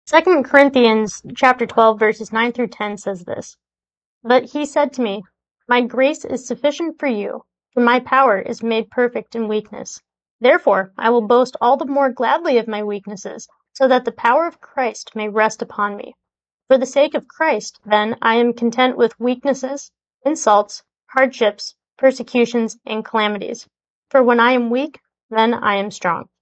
2 Corinthians chapter 12, verses 9 through 10 says this. But he said to me, My grace is sufficient for you, for my power is made perfect in weakness. Therefore, I will boast all the more gladly of my weaknesses, so that the power of Christ may rest upon me. For the sake of Christ, then, I am content with weaknesses, insults, hardships, persecutions, and calamities. For when I am weak, then I am strong.